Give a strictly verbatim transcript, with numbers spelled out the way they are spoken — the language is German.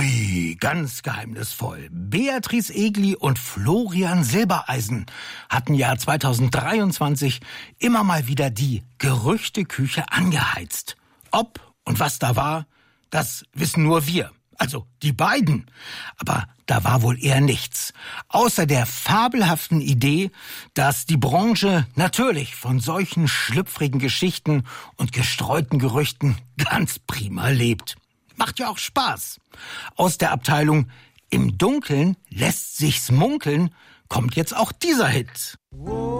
Ui, ganz geheimnisvoll. Beatrice Egli und Florian Silbereisen hatten ja zweitausenddreiundzwanzig immer mal wieder die Gerüchteküche angeheizt. Ob und was da war, das wissen nur wir. Also die beiden. Aber da war wohl eher nichts. Außer der fabelhaften Idee, dass die Branche natürlich von solchen schlüpfrigen Geschichten und gestreuten Gerüchten ganz prima lebt. Macht ja auch Spaß. Aus der Abteilung Im Dunkeln lässt sich's munkeln kommt jetzt auch dieser Hit.